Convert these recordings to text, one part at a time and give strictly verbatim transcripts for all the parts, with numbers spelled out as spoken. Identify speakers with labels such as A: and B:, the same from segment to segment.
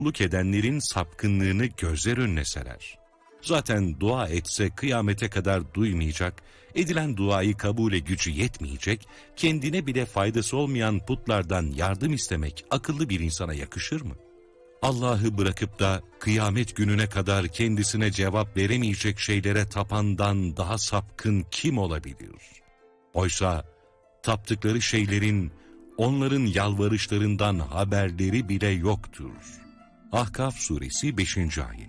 A: Kulluk edenlerin sapkınlığını gözler önüne serer. Zaten dua etse kıyamete kadar duymayacak, edilen duayı kabule gücü yetmeyecek, kendine bile faydası olmayan putlardan yardım istemek akıllı bir insana yakışır mı? Allah'ı bırakıp da kıyamet gününe kadar kendisine cevap veremeyecek şeylere tapandan daha sapkın kim olabilir? Oysa taptıkları şeylerin onların yalvarışlarından haberleri bile yoktur. Ahkaf suresi beşinci ayet.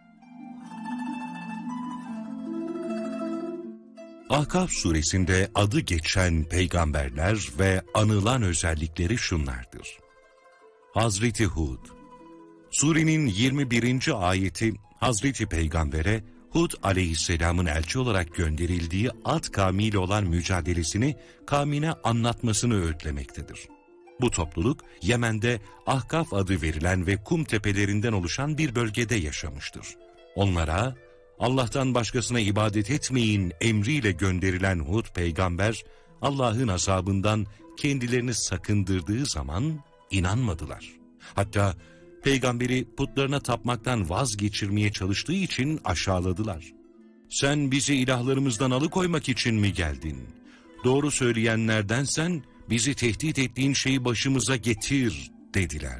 A: Ahkaf suresinde adı geçen peygamberler ve anılan özellikleri şunlardır. Hazreti Hud. Surenin yirmi birinci ayeti Hazreti Peygamber'e Hud aleyhisselamın elçi olarak gönderildiği Ad kavmiyle olan mücadelesini kavmine anlatmasını öğütlemektedir. Bu topluluk Yemen'de Ahkaf adı verilen ve kum tepelerinden oluşan bir bölgede yaşamıştır. Onlara Allah'tan başkasına ibadet etmeyin emriyle gönderilen Hud peygamber Allah'ın azabından kendilerini sakındırdığı zaman inanmadılar. Hatta peygamberi putlarına tapmaktan vazgeçirmeye çalıştığı için aşağıladılar. Sen bizi ilahlarımızdan alıkoymak için mi geldin? Doğru söyleyenlerdensen bizi tehdit ettiğin şeyi başımıza getir dediler.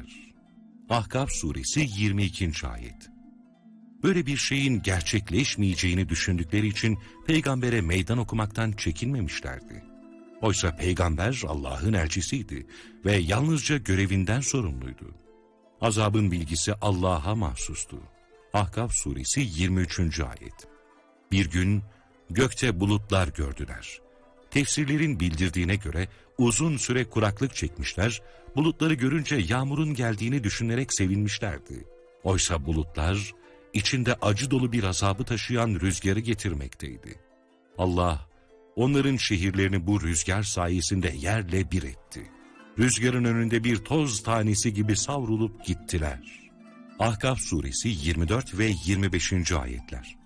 A: Ahkaf suresi yirmi ikinci ayet. Böyle bir şeyin gerçekleşmeyeceğini düşündükleri için peygambere meydan okumaktan çekinmemişlerdi. Oysa peygamber Allah'ın elçisiydi ve yalnızca görevinden sorumluydu. Azabın bilgisi Allah'a mahsustu. Ahkaf suresi yirmi üçüncü ayet. Bir gün gökte bulutlar gördüler. Tefsirlerin bildirdiğine göre uzun süre kuraklık çekmişler, bulutları görünce yağmurun geldiğini düşünerek sevinmişlerdi. Oysa bulutlar içinde acı dolu bir azabı taşıyan rüzgarı getirmekteydi. Allah onların şehirlerini bu rüzgar sayesinde yerle bir etti. Rüzgarın önünde bir toz tanesi gibi savrulup gittiler. Ahkaf suresi yirmi dört ve yirmi beşinci ayetler.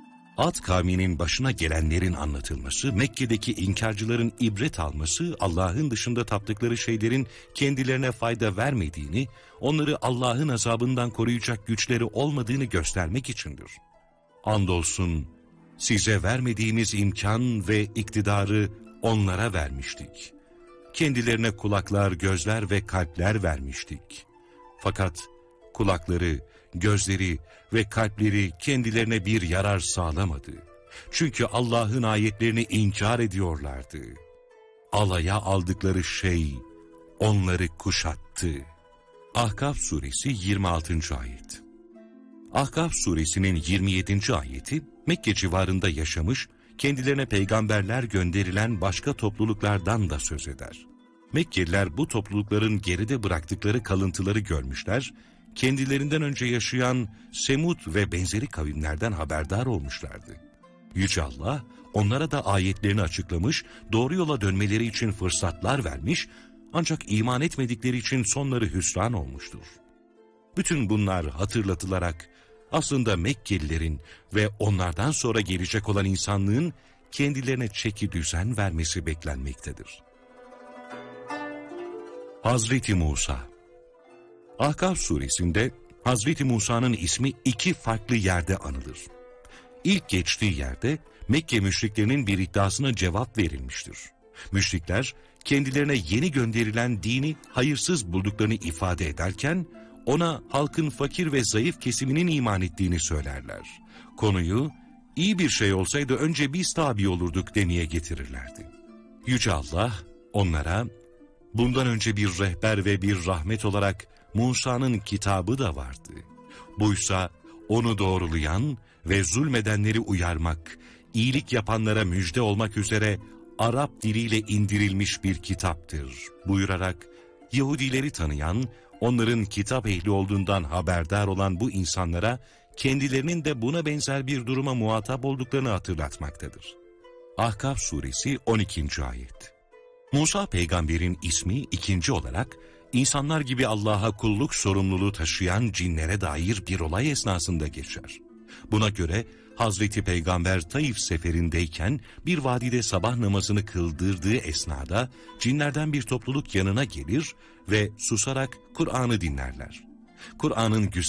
A: Ad kavminin başına gelenlerin anlatılması, Mekke'deki inkarcıların ibret alması, Allah'ın dışında taptıkları şeylerin kendilerine fayda vermediğini, onları Allah'ın azabından koruyacak güçleri olmadığını göstermek içindir. Andolsun size vermediğimiz imkan ve iktidarı onlara vermiştik. Kendilerine kulaklar, gözler ve kalpler vermiştik. Fakat kulakları, gözleri ve kalpleri kendilerine bir yarar sağlamadı. Çünkü Allah'ın ayetlerini inkar ediyorlardı. Alaya aldıkları şey onları kuşattı. Ahkaf suresi yirmi altıncı ayet. Ahkaf suresinin yirmi yedinci ayeti Mekke civarında yaşamış, kendilerine peygamberler gönderilen başka topluluklardan da söz eder. Mekkeliler bu toplulukların geride bıraktıkları kalıntıları görmüşler, kendilerinden önce yaşayan Semud ve benzeri kavimlerden haberdar olmuşlardı. Yüce Allah onlara da ayetlerini açıklamış, doğru yola dönmeleri için fırsatlar vermiş, ancak iman etmedikleri için sonları hüsran olmuştur. Bütün bunlar hatırlatılarak aslında Mekkelilerin ve onlardan sonra gelecek olan insanlığın kendilerine çeki düzen vermesi beklenmektedir. Hazreti Musa. Ahkaf suresinde Hazreti Musa'nın ismi iki farklı yerde anılır. İlk geçtiği yerde Mekke müşriklerinin bir iddiasına cevap verilmiştir. Müşrikler kendilerine yeni gönderilen dini hayırsız bulduklarını ifade ederken ona halkın fakir ve zayıf kesiminin iman ettiğini söylerler. Konuyu iyi bir şey olsaydı önce biz tabi olurduk demeye getirirlerdi. Yüce Allah onlara bundan önce bir rehber ve bir rahmet olarak Musa'nın kitabı da vardı. Buysa onu doğrulayan ve zulmedenleri uyarmak, iyilik yapanlara müjde olmak üzere Arap diliyle indirilmiş bir kitaptır buyurarak Yahudileri tanıyan, onların kitap ehli olduğundan haberdar olan bu insanlara kendilerinin de buna benzer bir duruma muhatap olduklarını hatırlatmaktadır. Ahkaf suresi on ikinci ayet. Musa peygamberin ismi ikinci olarak insanlar gibi Allah'a kulluk sorumluluğu taşıyan cinlere dair bir olay esnasında geçer. Buna göre Hazreti Peygamber Taif seferindeyken bir vadide sabah namazını kıldırdığı esnada cinlerden bir topluluk yanına gelir ve susarak Kur'an'ı dinlerler. Kur'an'ın güzel